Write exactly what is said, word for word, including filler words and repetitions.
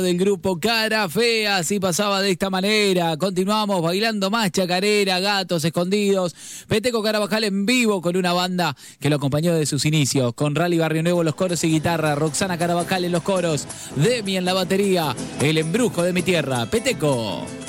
Del grupo Cara Fea, así pasaba de esta manera. Continuamos bailando más chacarera, Gatos Escondidos. Peteco Carabajal en vivo con una banda que lo acompañó desde sus inicios, con Rally Barrio Nuevo los coros y guitarra, Roxana Carabajal en los coros, Demi en la batería, el embrujo de mi tierra, Peteco.